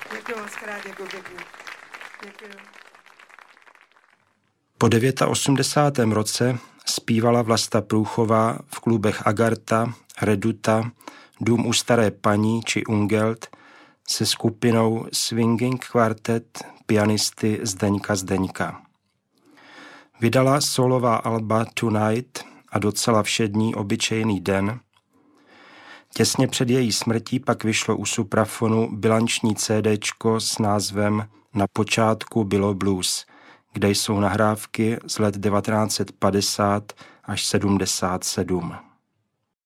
Děkuji moc krát, děkuji pěkně. Děkuji. Po 89. roce zpívala Vlasta Průchová v klubech Agarta, Reduta, Dům u staré paní či Ungelt se skupinou Swinging Quartet pianisty Zdeňka. Vydala solová alba Tonight a Docela všední obyčejný den. Těsně před její smrtí pak vyšlo u Suprafonu bilanční CDčko s názvem Na počátku bylo blues, kde jsou nahrávky z let 1950 až 77.